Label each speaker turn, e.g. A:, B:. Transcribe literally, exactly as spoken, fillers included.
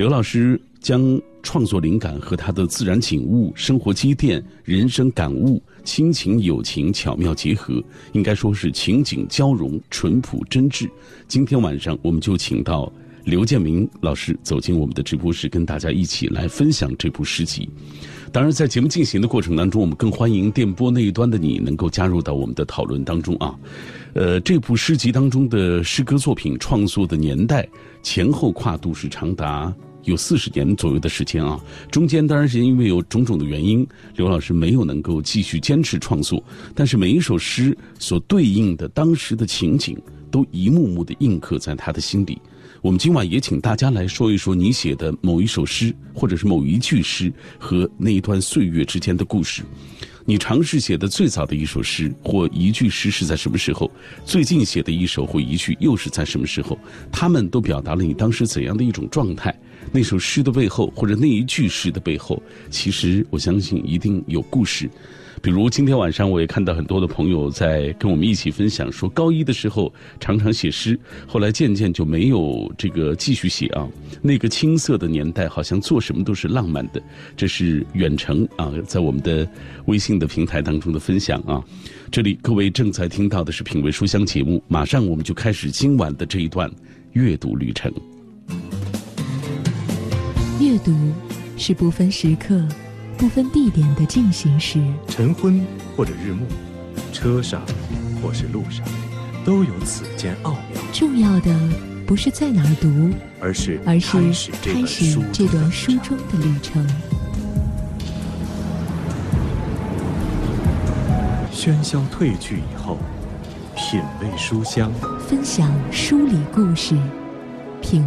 A: 刘老师将创作灵感和他的自然景物、生活积淀、人生感悟、亲情友情巧妙结合，应该说是情景交融、淳朴真挚。今天晚上我们就请到刘建明老师走进我们的直播室，跟大家一起来分享这部诗集。当然在节目进行的过程当中，我们更欢迎电波那一端的你能够加入到我们的讨论当中啊。呃，这部诗集当中的诗歌作品创作的年代前后跨度是长达有四十年左右的时间啊，中间当然是因为有种种的原因，刘老师没有能够继续坚持创作，但是每一首诗所对应的当时的情景都一幕幕的印刻在他的心里。我们今晚也请大家来说一说你写的某一首诗，或者是某一句诗和那一段岁月之间的故事。你尝试写的最早的一首诗或一句诗是在什么时候？最近写的一首或一句又是在什么时候？他们都表达了你当时怎样的一种状态？那首诗的背后，或者那一句诗的背后，其实我相信一定有故事。比如今天晚上我也看到很多的朋友在跟我们一起分享说，高一的时候常常写诗，后来渐渐就没有这个继续写啊。那个青涩的年代好像做什么都是浪漫的，这是远程啊在我们的微信的平台当中的分享啊。这里各位正在听到的是品味书香节目，马上我们就开始今晚的这一段阅读旅程。
B: 阅读是不分时刻不分地点的进行时，
C: 晨昏或者日暮，车上或是路上，都有此间奥妙。
B: 重要的不是在哪儿读，
C: 而是
B: 而是
C: 开始
B: 这段书中的旅程。
C: 喧嚣退去以后，品味书香，
B: 分享书里故事。